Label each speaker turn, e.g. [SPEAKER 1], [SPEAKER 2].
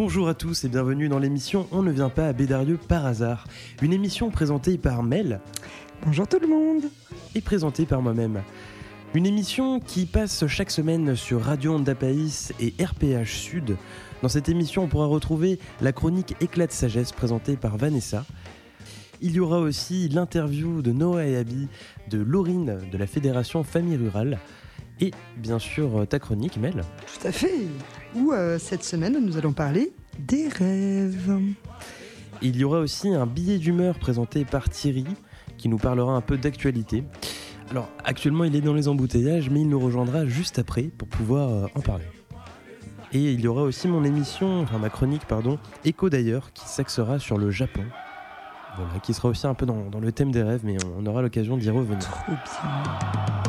[SPEAKER 1] Bonjour à tous et bienvenue dans l'émission On ne vient pas à Bédarieux par hasard. Une émission présentée par Mel.
[SPEAKER 2] Bonjour tout le monde.
[SPEAKER 1] Et présentée par moi-même. Une émission qui passe chaque semaine sur Radio Onda País et RPH Sud. Dans cette émission, on pourra retrouver la chronique Éclat de sagesse présentée par Vanessa. Il y aura aussi l'interview de Noah et Abby, de Laurine de la Fédération Famille Rurale. Et bien sûr, ta chronique, Mel.
[SPEAKER 2] Tout à fait. Où cette semaine, nous allons parler des rêves.
[SPEAKER 1] Il y aura aussi un billet d'humeur présenté par Thierry, qui nous parlera un peu d'actualité. Alors, actuellement, il est dans les embouteillages, mais il nous rejoindra juste après pour pouvoir en parler. Et il y aura aussi ma chronique, Écho d'ailleurs, qui s'axera sur le Japon. Voilà, qui sera aussi un peu dans le thème des rêves, mais on aura l'occasion d'y revenir.
[SPEAKER 2] Trop bien.